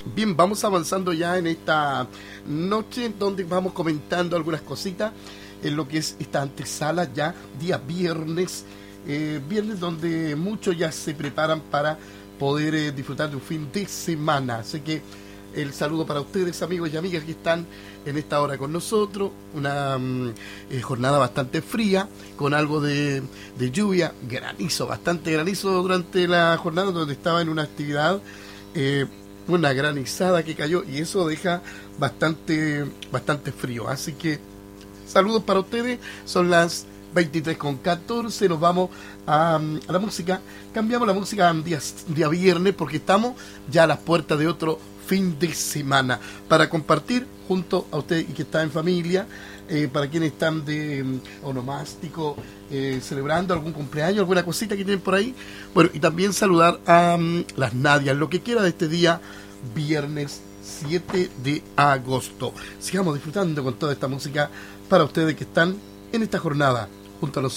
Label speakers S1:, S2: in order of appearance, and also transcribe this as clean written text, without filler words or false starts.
S1: Bien, vamos avanzando ya en esta noche donde vamos comentando algunas cositas en lo que es esta antesala ya día viernes, viernes donde muchos ya se preparan para poder disfrutar de un fin de semana. Así que el saludo para ustedes, amigos y amigas que están en esta hora con nosotros. Una jornada bastante fría, con algo de lluvia, granizo, bastante granizo durante la jornada donde estaba en una actividad. Una granizada que cayó y eso deja bastante frío. Así que saludos para ustedes. Son las 23:14. Nos vamos a la música. Cambiamos la música a día viernes porque estamos ya a las puertas de otro fin de semana para compartir junto a ustedes y que están en familia, para quienes están de onomástico, celebrando algún cumpleaños, alguna cosita que tienen por ahí. Bueno, y también saludar a las Nadias, lo que quiera de este día viernes 7 de agosto. Sigamos disfrutando con toda esta música para ustedes que están en esta jornada junto a nosotros.